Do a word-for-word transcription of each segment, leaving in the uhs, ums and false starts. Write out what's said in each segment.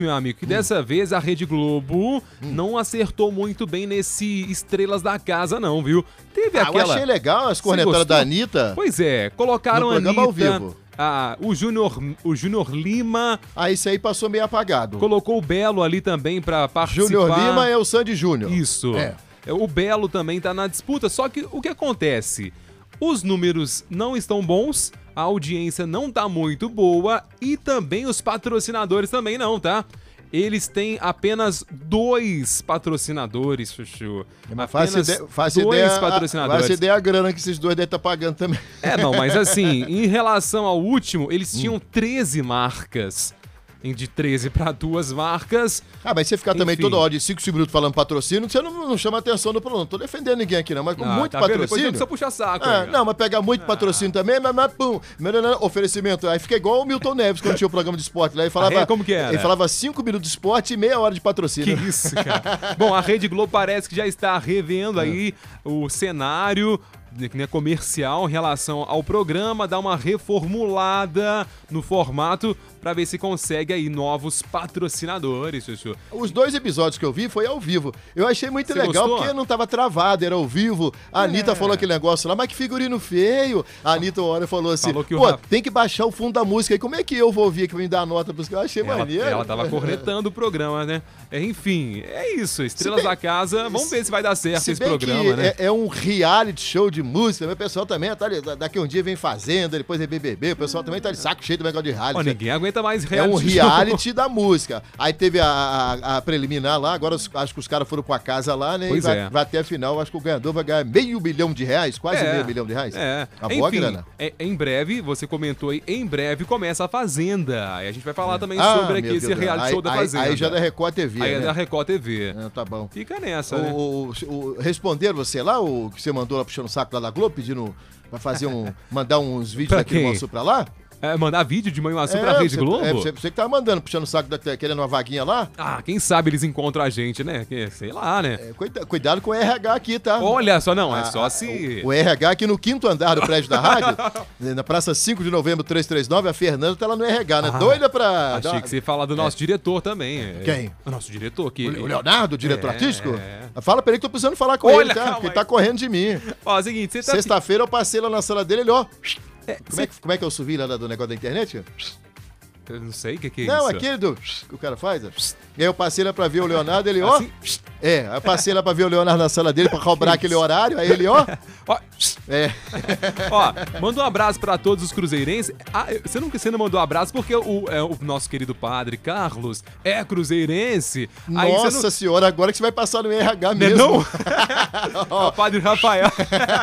meu amigo, que dessa hum. vez a Rede Globo hum. não acertou muito bem nesse Estrelas da Casa, não, viu? Teve ah, aquela... eu achei legal as cornetadas da Anitta. Pois é, colocaram no a Anitta... ao vivo. Ah, o Júnior o Júnior Lima... Ah, isso aí passou meio apagado. Colocou o Belo ali também pra participar. Júnior Lima é o Sandy Júnior. Isso. É. O Belo também tá na disputa, só que o que acontece? Os números não estão bons, a audiência não tá muito boa e também os patrocinadores também não, tá? Eles têm apenas dois patrocinadores, Chuchu. Mas faz ideia, faz dois ideia, patrocinadores. Faz ideia a grana que esses dois devem estar pagando também. É, não, mas assim, em relação ao último, eles tinham hum. treze marcas. De treze para duas marcas. Ah, mas você ficar também toda hora de cinco minutos falando patrocínio, você não, não chama atenção do programa. Não tô defendendo ninguém aqui, não, mas com ah, muito tá patrocínio. Depois não precisa puxar saco. Ah, não, mas pegar muito ah. patrocínio também, mas, mas pum, oferecimento. Aí fica igual o Milton Neves quando tinha o programa de esporte lá. Ele falava, ah, é? Como que era? Ele falava cinco minutos de esporte e meia hora de patrocínio. Que isso, cara. Bom, a Rede Globo parece que já está revendo aí o cenário né, comercial em relação ao programa, dá uma reformulada no formato pra ver se consegue aí novos patrocinadores, Chuchu. Os dois episódios que eu vi foi ao vivo. Eu achei muito Você legal gostou? Porque não tava travado, era ao vivo. A é. Anitta falou aquele negócio lá, mas que figurino feio. A Anitta uma hora falou assim, falou pô, Rafa... tem que baixar o fundo da música aí. Como é que eu vou ouvir que me dar nota pros que eu achei ela, maneiro? Ela tava cornetando o programa, né? Enfim, é isso. Estrelas bem, da Casa. Vamos ver se vai dar certo esse programa, né? É, é um reality show de música. O pessoal também tá ali, daqui um dia vem Fazenda, depois é B B B. O pessoal também tá de saco cheio do negócio de reality. Ó, ninguém aguenta mais reality. É um reality show da música. Aí teve a, a, a preliminar lá, agora os, acho que os caras foram com a casa lá, né? Pois e vai, é. vai até a final, acho que o ganhador vai ganhar meio bilhão de reais, quase é, meio bilhão de reais. É. Uma boa Enfim, grana. É, em breve, você comentou aí, em breve começa a Fazenda. Aí a gente vai falar também ah, sobre aqui esse reality aí, show da aí, Fazenda. Aí já é da Record T V, Aí né? é da Record T V. Ah, tá bom. Fica nessa, o, né? O, o, responderam você lá, o que você mandou lá puxando o saco lá da Globo, pedindo pra fazer um, mandar uns vídeos daquele moço pra lá? É, mandar vídeo de Manhuaçu é, pra Rede você, Globo? É, você, você que tava mandando, puxando o saco, da, querendo uma vaguinha lá. Ah, quem sabe eles encontram a gente, né? Que, sei lá, né? É, cuida, cuidado com o R H aqui, tá? Olha só, não, é só a, se... O, o R H aqui no quinto andar do prédio da rádio, na Praça cinco de novembro, trezentos e trinta e nove, a Fernanda tá lá no R H, né? Ah, doida pra... Achei dar... que você ia falar do nosso é. diretor também. Quem? O nosso diretor aqui. O Leonardo, o diretor é, artístico? É. Fala pra ele que tô precisando falar com Olha, ele, tá? calma, Porque ele tá correndo de mim. Ó, é o seguinte, você tá... Sexta-feira eu passei lá na sala dele, ele, ó... É, como, cê... é que, como é que eu subi lá do negócio da internet? Eu não sei o que, que é não, isso. Não, aquele do... que o cara faz. E aí eu passei lá pra ver o Leonardo, ele, ó... Assim? É, aí eu passei lá pra ver o Leonardo na sala dele pra cobrar aquele horário, aí ele, ó... ó é. Ó, manda um abraço pra todos os cruzeirenses. Ah, você, não, você não mandou um abraço porque o, é, o nosso querido padre Carlos é cruzeirense. Aí Nossa não... senhora, agora que você vai passar no R H mesmo. Não, não? É o padre Rafael.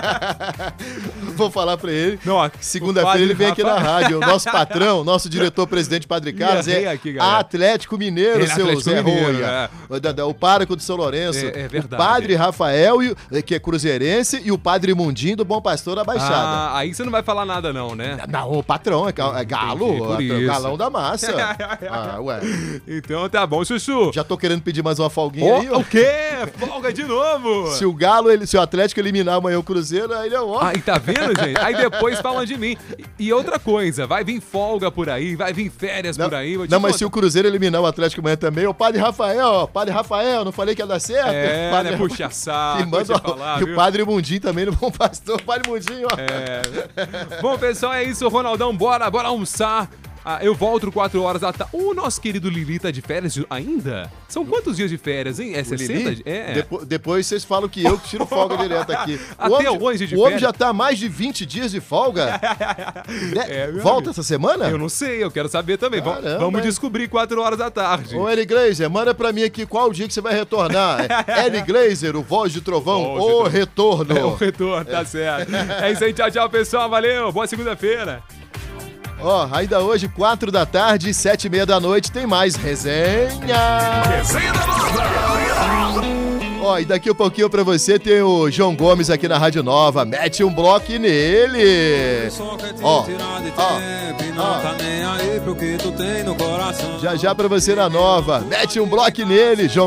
Vou falar pra ele. Não, segunda-feira ele vem Rafael. Aqui na rádio. O nosso patrão, nosso diretor-presidente Padre Carlos é aqui, Atlético Mineiro, ele seu Atlético Zé Mineiro, Roia. É. O pároco de São Lourenço. É, é verdade. O padre Rafael, que é cruzeirense, e o padre Mundinho do Bom Pastor da Baixada. Ah, aí você não vai falar nada não, né? Não, o patrão, é, é galo, é, galão da massa. Ah, ué. Então tá bom, Chuchu. Já tô querendo pedir mais uma folguinha oh, aí. Ó. O quê? Folga de novo? Se o Galo, ele, se o Atlético eliminar amanhã o Cruzeiro, aí ele é ó. Aí tá vendo, gente? Aí depois falam de mim. E outra coisa, vai vir folga por aí, vai vir férias não, por aí. Não, contar. Mas se o Cruzeiro eliminar o Atlético amanhã também, o padre Rafael, ó, padre Rafael, não falei que ia dar certo? É, padre né, puxa saco, e, manda, ó, falar, e o padre Mundinho também, no Bom Pastor, padre Mundinho, ó. É. Bom, pessoal, é isso, Ronaldão, bora, bora almoçar. Ah, eu volto quatro horas da tarde. O nosso querido Lili tá de férias ainda? São quantos dias de férias, hein? É sessenta? É. Depo depois vocês falam que eu que tiro folga direto aqui. Até o hoje de O férias? homem já tá há mais de vinte dias de folga. É, Volta amigo. Essa semana? Eu não sei, eu quero saber também. Caramba, Vamos descobrir quatro horas da tarde. Ô, Eli Glazer, manda pra mim aqui qual o dia que você vai retornar. Eli Glazer, o Voz de Trovão, Voz o de tro... retorno. É, o retorno, tá certo. É isso aí, tchau, tchau, pessoal. Valeu, boa segunda-feira. Ó, ainda hoje, quatro da tarde, sete e meia da noite, tem mais resenha. Resenha da Nova. Ó, e daqui a pouquinho pra você tem o João Gomes aqui na Rádio Nova. Mete um bloco nele. Ó, ó, ó. Já já pra você na Nova. Mete um bloco nele, João.